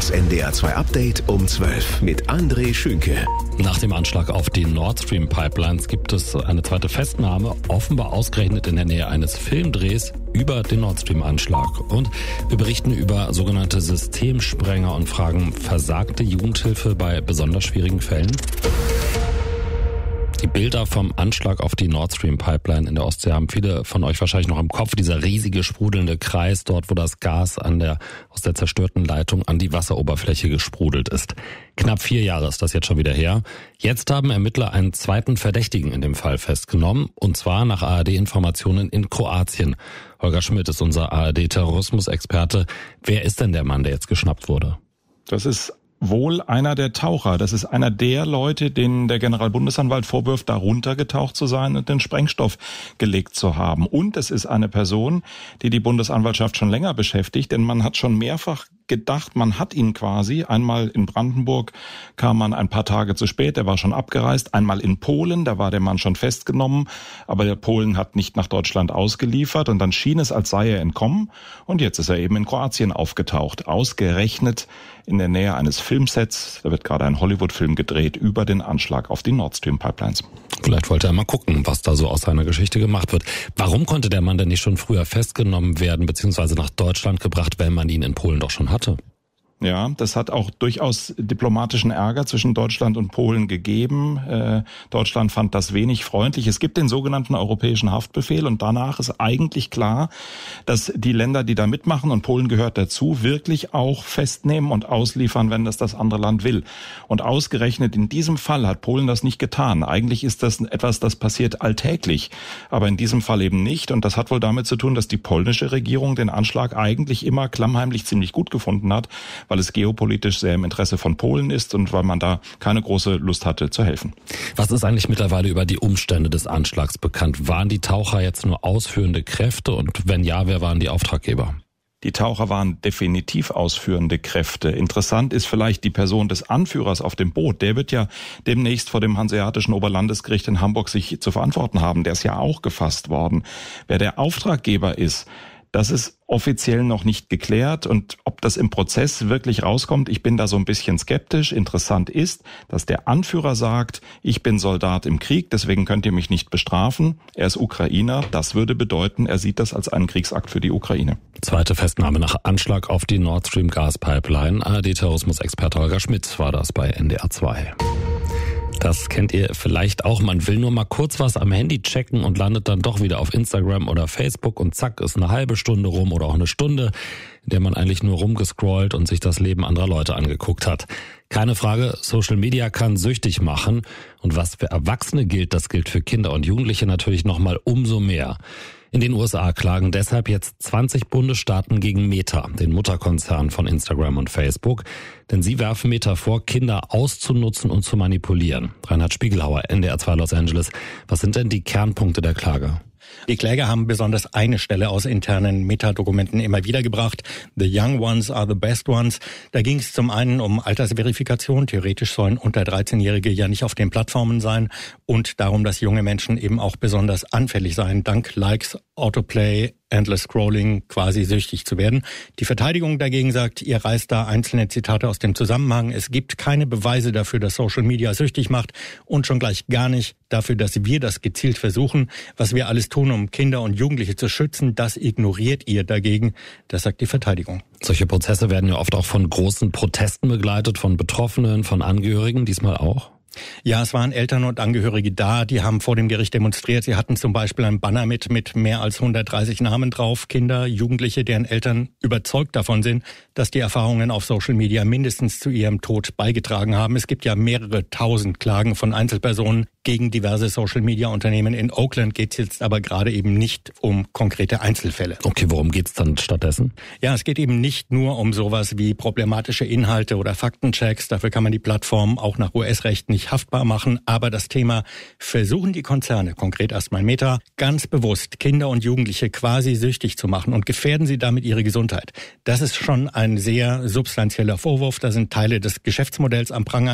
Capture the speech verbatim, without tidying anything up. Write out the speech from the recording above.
Das N D R zwei Update um zwölf mit André Schünke. Nach dem Anschlag auf die Nord Stream Pipelines gibt es eine zweite Festnahme, offenbar ausgerechnet in der Nähe eines Filmdrehs über den Nord Stream Anschlag. Und wir berichten über sogenannte Systemsprenger und fragen, versagte Jugendhilfe bei besonders schwierigen Fällen? Die Bilder vom Anschlag auf die Nord Stream Pipeline in der Ostsee haben viele von euch wahrscheinlich noch im Kopf. Dieser riesige sprudelnde Kreis, dort wo das Gas an der, aus der zerstörten Leitung an die Wasseroberfläche gesprudelt ist. Knapp vier Jahre ist das jetzt schon wieder her. Jetzt haben Ermittler einen zweiten Verdächtigen in dem Fall festgenommen, und zwar nach A R D-Informationen in Kroatien. Holger Schmidt ist unser A R D-Terrorismusexperte. Wer ist denn der Mann, der jetzt geschnappt wurde? Das ist wohl einer der Taucher. Das ist einer der Leute, denen der Generalbundesanwalt vorwirft, da runtergetaucht zu sein und den Sprengstoff gelegt zu haben. Und es ist eine Person, die die Bundesanwaltschaft schon länger beschäftigt, denn man hat schon mehrfach gedacht, man hat ihn quasi. Einmal in Brandenburg kam man ein paar Tage zu spät, der war schon abgereist. Einmal in Polen, da war der Mann schon festgenommen, aber der Polen hat nicht nach Deutschland ausgeliefert und dann schien es, als sei er entkommen. Und jetzt ist er eben in Kroatien aufgetaucht, ausgerechnet in der Nähe eines Filmsets. Da wird gerade ein Hollywood-Film gedreht über den Anschlag auf die Nord Stream Pipelines. Vielleicht wollte er mal gucken, was da so aus seiner Geschichte gemacht wird. Warum konnte der Mann denn nicht schon früher festgenommen werden bzw. nach Deutschland gebracht, wenn man ihn in Polen doch schon hatte? Ja, das hat auch durchaus diplomatischen Ärger zwischen Deutschland und Polen gegeben. Äh, Deutschland fand das wenig freundlich. Es gibt den sogenannten Europäischen Haftbefehl und danach ist eigentlich klar, dass die Länder, die da mitmachen, und Polen gehört dazu, wirklich auch festnehmen und ausliefern, wenn das das andere Land will. Und ausgerechnet in diesem Fall hat Polen das nicht getan. Eigentlich ist das etwas, das passiert alltäglich, aber in diesem Fall eben nicht. Und das hat wohl damit zu tun, dass die polnische Regierung den Anschlag eigentlich immer klammheimlich ziemlich gut gefunden hat, weil es geopolitisch sehr im Interesse von Polen ist und weil man da keine große Lust hatte zu helfen. Was ist eigentlich mittlerweile über die Umstände des Anschlags bekannt? Waren die Taucher jetzt nur ausführende Kräfte und wenn ja, wer waren die Auftraggeber? Die Taucher waren definitiv ausführende Kräfte. Interessant ist vielleicht die Person des Anführers auf dem Boot. Der wird ja demnächst vor dem Hanseatischen Oberlandesgericht in Hamburg sich zu verantworten haben. Der ist ja auch gefasst worden. Wer der Auftraggeber ist, das ist offiziell noch nicht geklärt, und ob das im Prozess wirklich rauskommt, ich bin da so ein bisschen skeptisch. Interessant ist, dass der Anführer sagt, ich bin Soldat im Krieg, deswegen könnt ihr mich nicht bestrafen. Er ist Ukrainer, das würde bedeuten, er sieht das als einen Kriegsakt für die Ukraine. Zweite Festnahme nach Anschlag auf die Nord Stream Gaspipeline. A R D-Terrorismusexperte Holger Schmidt war das bei N D R zwei. Das kennt ihr vielleicht auch. Man will nur mal kurz was am Handy checken und landet dann doch wieder auf Instagram oder Facebook und zack, ist eine halbe Stunde rum oder auch eine Stunde, in der man eigentlich nur rumgescrollt und sich das Leben anderer Leute angeguckt hat. Keine Frage, Social Media kann süchtig machen. Und was für Erwachsene gilt, das gilt für Kinder und Jugendliche natürlich nochmal umso mehr. In den U S A klagen deshalb jetzt zwanzig Bundesstaaten gegen Meta, den Mutterkonzern von Instagram und Facebook. Denn sie werfen Meta vor, Kinder auszunutzen und zu manipulieren. Reinhard Spiegelhauer, N D R zwei Los Angeles. Was sind denn die Kernpunkte der Klage? Die Kläger haben besonders eine Stelle aus internen Metadokumenten immer wieder gebracht. The young ones are the best ones. Da ging es zum einen um Altersverifikation. Theoretisch sollen unter dreizehnjährige ja nicht auf den Plattformen sein. Und darum, dass junge Menschen eben auch besonders anfällig seien, dank Likes, Autoplay, Endless Scrolling, quasi süchtig zu werden. Die Verteidigung dagegen sagt, ihr reißt da einzelne Zitate aus dem Zusammenhang. Es gibt keine Beweise dafür, dass Social Media süchtig macht und schon gleich gar nicht dafür, dass wir das gezielt versuchen. Was wir alles tun, um Kinder und Jugendliche zu schützen, das ignoriert ihr dagegen. Das sagt die Verteidigung. Solche Prozesse werden ja oft auch von großen Protesten begleitet, von Betroffenen, von Angehörigen, diesmal auch? Ja, es waren Eltern und Angehörige da, die haben vor dem Gericht demonstriert. Sie hatten zum Beispiel ein Banner mit, mit mehr als hundertdreißig Namen drauf. Kinder, Jugendliche, deren Eltern überzeugt davon sind, dass die Erfahrungen auf Social Media mindestens zu ihrem Tod beigetragen haben. Es gibt ja mehrere tausend Klagen von Einzelpersonen gegen diverse Social-Media-Unternehmen. In Oakland geht es jetzt aber gerade eben nicht um konkrete Einzelfälle. Okay, worum geht es dann stattdessen? Ja, es geht eben nicht nur um sowas wie problematische Inhalte oder Faktenchecks. Dafür kann man die Plattform auch nach U S-Recht nicht haftbar machen. Aber das Thema, versuchen die Konzerne, konkret erstmal Meta, ganz bewusst Kinder und Jugendliche quasi süchtig zu machen und gefährden sie damit ihre Gesundheit. Das ist schon ein sehr substanzieller Vorwurf. Da sind Teile des Geschäftsmodells am Pranger.